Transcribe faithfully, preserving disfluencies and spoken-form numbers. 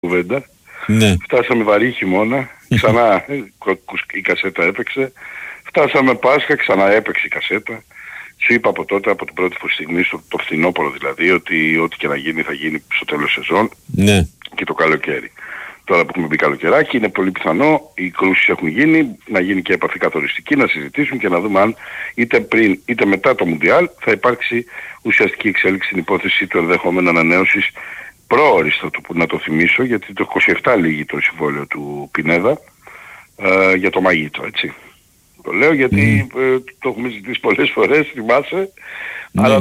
κουβέντα. Ναι. Φτάσαμε βαρύ χειμώνα, ξανά η κασέτα έπαιξε. Φτάσαμε Πάσχα, ξανά έπαιξε η κασέτα. Σου είπα από τότε, από την πρώτη στιγμή, στο το φθινόπωρο δηλαδή, ότι ό,τι και να γίνει θα γίνει στο τέλος σεζόν Ναι. και το καλοκαίρι. Τώρα που έχουμε μπει καλοκαιράκι, είναι πολύ πιθανό οι κρούσεις έχουν γίνει, να γίνει και επαφή καθοριστική, να συζητήσουν και να δούμε αν είτε πριν είτε μετά το Μουντιάλ θα υπάρξει ουσιαστική εξέλιξη στην υπόθεση του ενδεχόμενου ανανέωσης πρόωρης, θα το, να το θυμίσω, γιατί το είκοσι επτά λήγει το συμβόλαιο του Πινέδα ε, για το Μαγίτο, έτσι. Το λέω γιατί mm. ε, το έχουμε ζητήσει πολλές φορές, θυμάσαι, mm. αλλά